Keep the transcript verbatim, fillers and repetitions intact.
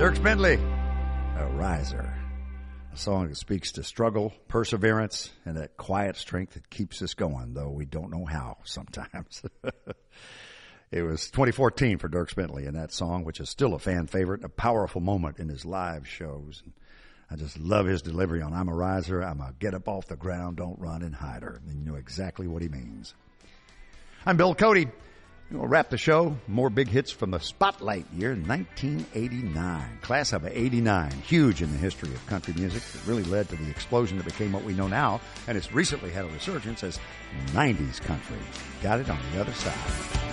Dierks Bentley, A Riser. A song that speaks to struggle, perseverance, and that quiet strength that keeps us going, though we don't know how sometimes. It was twenty fourteen for Dierks Bentley, and that song, which is still a fan favorite, a powerful moment in his live shows. I just love his delivery on I'm a riser, I'm a get up off the ground, don't run and hide her. And you know exactly what he means. I'm Bill Cody. We'll wrap the show. More big hits from the Spotlight year, nineteen eighty-nine. Class of eighty-nine. Huge in the history of country music. It really led to the explosion that became what we know now. And it's recently had a resurgence as nineties country. Got it on the other side.